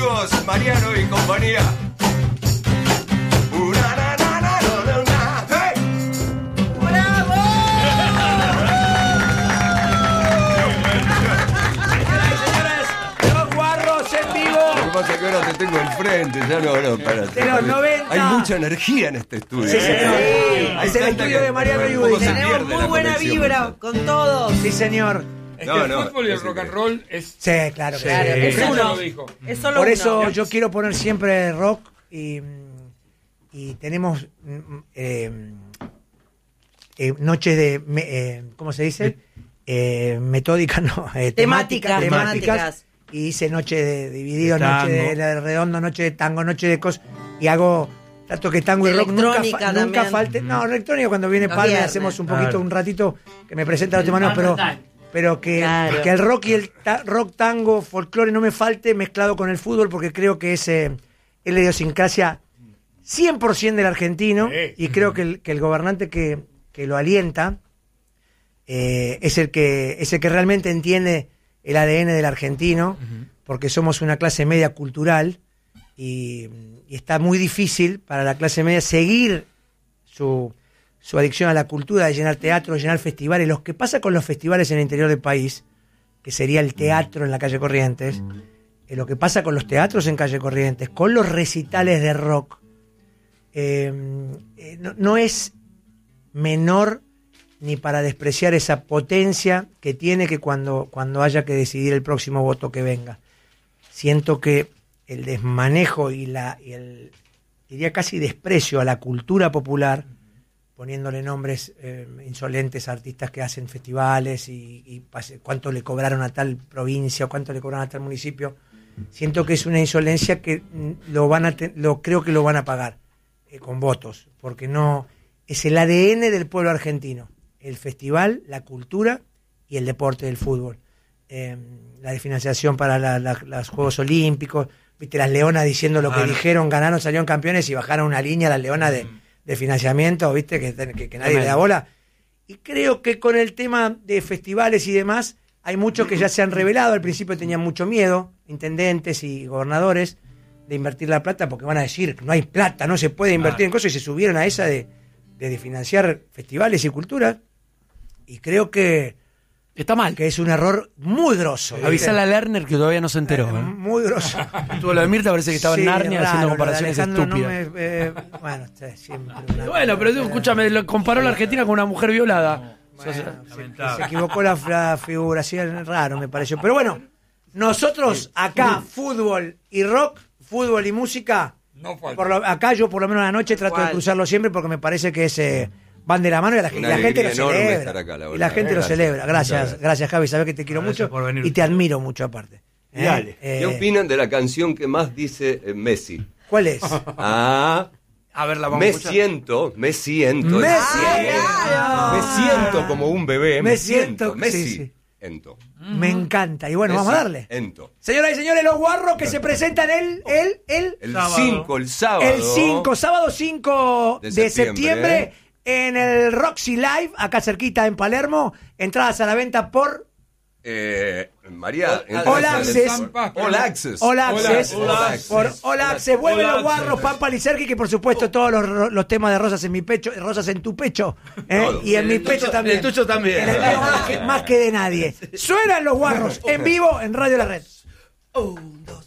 amigos, Mariano y compañía. Pasa que ahora te tengo enfrente, ya no, para. De los 90. Hay mucha energía en este estudio. Sí, señor. Hay Es el estudio de Mariano y Udine. Tenemos muy buena vibra con todos. Sí, señor. El fútbol y el rock and roll es... Sí, claro. Claro, Es eso uno no. lo dijo. Es solo Por uno. eso yo quiero poner siempre rock y tenemos noches de... ¿cómo se dice? Metódicas, no. Temáticas. Y hice noche de dividido, noche de redondo, noche de tango, noche de cosas. Y hago... Trato que tango y rock nunca falte. No, electrónica cuando viene Palme hacemos un poquito, un ratito que me presenta los temas, pero que el rock y el rock, tango, folclore no me falte mezclado con el fútbol, porque creo que es la idiosincrasia 100% del argentino, y creo que el gobernante que lo alienta es el que realmente entiende el ADN del argentino, porque somos una clase media cultural, y está muy difícil para la clase media seguir su adicción a la cultura, de llenar teatros, llenar festivales. Lo que pasa con los festivales en el interior del país, que sería el teatro en la calle Corrientes, lo que pasa con los teatros en calle Corrientes, con los recitales de rock, no es menor ni para despreciar esa potencia que tiene, que cuando haya que decidir el próximo voto que venga. Siento que el desmanejo y el diría casi desprecio a la cultura popular, poniéndole nombres insolentes a artistas que hacen festivales y cuánto le cobraron a tal provincia o cuánto le cobraron a tal municipio. Siento que es una insolencia que creo que lo van a pagar con votos, porque no es el ADN del pueblo argentino, el festival, la cultura y el deporte del fútbol. La financiación para los Juegos Olímpicos, viste, las leonas diciendo lo que dijeron, ganaron, salieron campeones y bajaron una línea las leonas de financiamiento, viste, que nadie le da bola. Y creo que con el tema de festivales y demás, hay muchos que ya se han revelado. Al principio tenían mucho miedo, intendentes y gobernadores, de invertir la plata, porque van a decir que no hay plata, no se puede invertir en cosas, y se subieron a esa de financiar festivales y cultura. Y creo que está mal. Que es un error muy grosso. Avisale a Lerner que todavía no se enteró. Muy grosso. Tuvo lo de Mirta, parece que estaba en Narnia haciendo comparaciones estúpidas. Bueno, siempre. Bueno, pero escúchame, comparó la Argentina con una mujer violada. Se equivocó la figura, así es raro, me pareció. Pero bueno, nosotros acá, fútbol y rock, fútbol y música, acá yo por lo menos a la noche trato de cruzarlo siempre, porque me parece que es... van de la mano y la gente lo celebra. Acá, y la gente lo celebra. Gracias, Javi, sabés que te quiero mucho y te admiro mucho aparte. ¿Qué opinan de la canción que más dice Messi? ¿Cuál es? A ver, la vamos a escuchar. Me siento como un bebé. Me siento. Sí. Me encanta. Y bueno, vamos a darle. Señoras y señores, los guarros que se presentan el 5, el sábado. Sábado 5 de septiembre. En el Roxy Live, acá cerquita en Palermo, entradas a la venta por... María... All Access. Por All Access. Vuelven los guarros, Pampa Licerqui, que por supuesto todos los temas de Rosas en mi pecho, Rosas en tu pecho, y en mi pecho también. El tuyo también. En el mío más que de nadie. Suenan los guarros en vivo en Radio La Red. 1, 2.